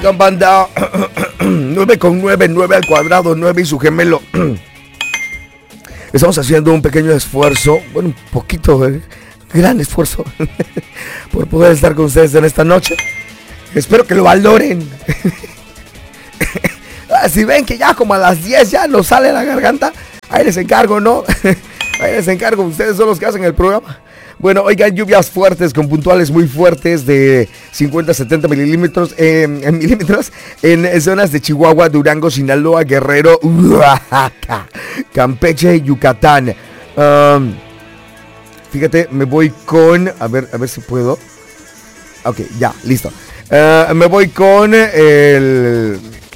Banda 9 con 9, 9 al cuadrado, 9 y su gemelo. Estamos haciendo un pequeño esfuerzo, bueno, un poquito, gran esfuerzo por poder estar con ustedes en esta noche. Espero que lo valoren. Si ven que ya como a las 10 ya nos sale la garganta, ahí les encargo, ¿no? Ahí les encargo, ustedes son los que hacen el programa. Bueno, oigan, lluvias fuertes con puntuales muy fuertes de 50 a 70 milímetros en zonas de Chihuahua, Durango, Sinaloa, Guerrero, Oaxaca, Campeche y Yucatán. Fíjate, me voy con... A ver si puedo. Ok, ya, listo. Me voy con el...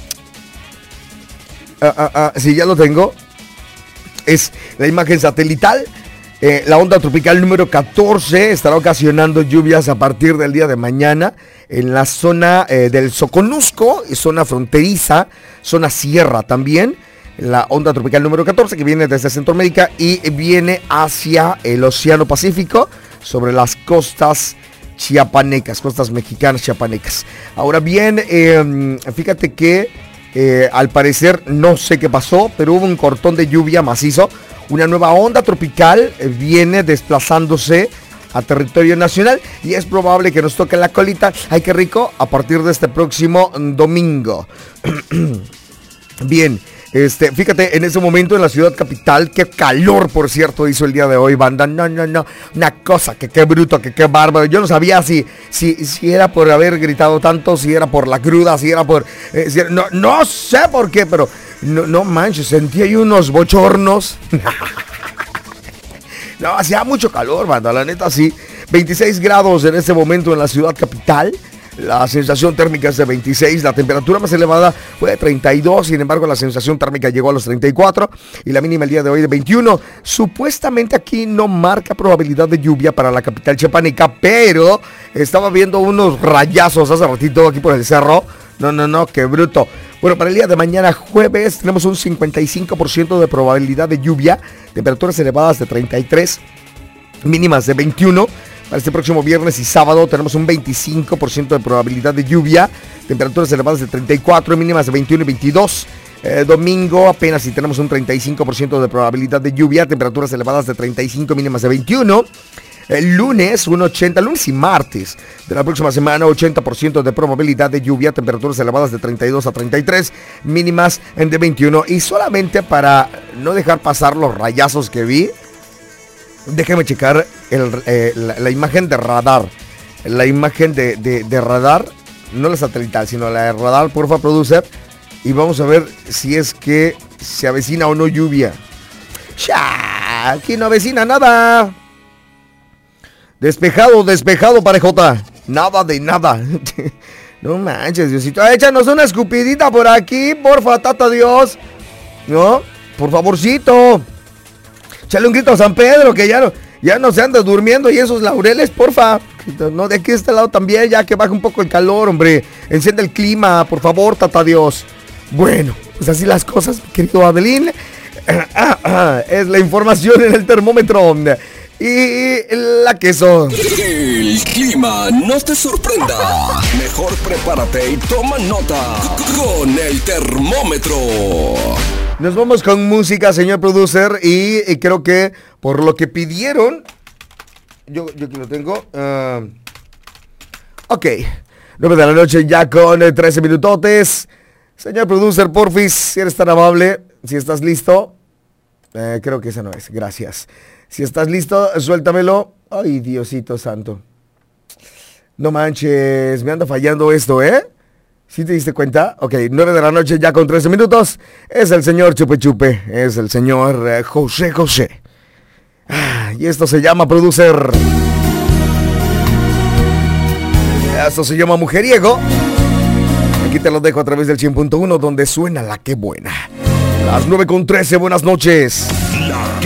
sí, ya lo tengo. Es la imagen satelital. La onda tropical número 14 estará ocasionando lluvias a partir del día de mañana en la zona del Soconusco, zona fronteriza, zona sierra también. La onda tropical número 14 que viene desde Centroamérica y viene hacia el Océano Pacífico sobre las costas chiapanecas, costas mexicanas chiapanecas. Ahora bien, fíjate que al parecer no sé qué pasó, pero hubo un cortón de lluvia macizo. Una nueva onda tropical viene desplazándose a territorio nacional y es probable que nos toque la colita. ¡Ay, qué rico! A partir de este próximo domingo. Bien, fíjate, en ese momento en la ciudad capital, qué calor, por cierto, hizo el día de hoy, banda. No, una cosa, que qué bruto, que qué bárbaro. Yo no sabía si era por haber gritado tanto, si era por la cruda, si era por... no sé por qué, pero... No manches, sentí ahí unos bochornos. No, hacía mucho calor, banda, la neta sí. 26 grados en este momento en la ciudad capital. La sensación térmica es de 26, la temperatura más elevada fue de 32, sin embargo la sensación térmica llegó a los 34 y la mínima el día de hoy de 21. Supuestamente aquí no marca probabilidad de lluvia para la capital chiapaneca, pero estaba viendo unos rayazos hace ratito aquí por el cerro. No, qué bruto. Bueno, para el día de mañana jueves tenemos un 55% de probabilidad de lluvia, temperaturas elevadas de 33, mínimas de 21. Para este próximo viernes y sábado tenemos un 25% de probabilidad de lluvia, temperaturas elevadas de 34, mínimas de 21 y 22. Domingo apenas si tenemos un 35% de probabilidad de lluvia, temperaturas elevadas de 35, mínimas de 21. El lunes, lunes y martes de la próxima semana, 80% de probabilidad de lluvia, temperaturas elevadas de 32 a 33, mínimas de 21. Y solamente para no dejar pasar los rayazos que vi, déjame checar la imagen de radar. La imagen de radar, no la satelital, sino la de radar, porfa, producer. Y vamos a ver si es que se avecina o no lluvia. ¡Cha! Aquí no avecina nada. Despejado, parejota. Nada de nada. No manches, Diosito. Échanos una escupidita por aquí, porfa, tata Dios. ¿No? Por favorcito. Échale un grito a San Pedro, que ya no se anda durmiendo y esos laureles, porfa. No, de aquí de este lado también, ya que baja un poco el calor, hombre. Enciende el clima, por favor, tata Dios. Bueno, pues así las cosas, querido Adelín. Es la información en el termómetro. Y la queso. El clima no te sorprenda. Mejor prepárate y toma nota con el termómetro. Nos vamos con música, señor producer. Y creo que por lo que pidieron, yo aquí lo tengo. Ok, 9 de la noche ya con 13 minutotes. Señor producer, porfis, si eres tan amable, si estás listo. Creo que esa no es, gracias. Si estás listo, suéltamelo. Ay, Diosito santo. No manches, me anda fallando esto, ¿eh? ¿Sí te diste cuenta? Ok, 9 de la noche ya con 13 minutos. Es el señor Chupe Chupe. Es el señor José José. Y esto se llama producer. Esto se llama Mujeriego. Aquí te lo dejo a través del 100.1 donde suena la que buena. Las 9 con 13, buenas noches. La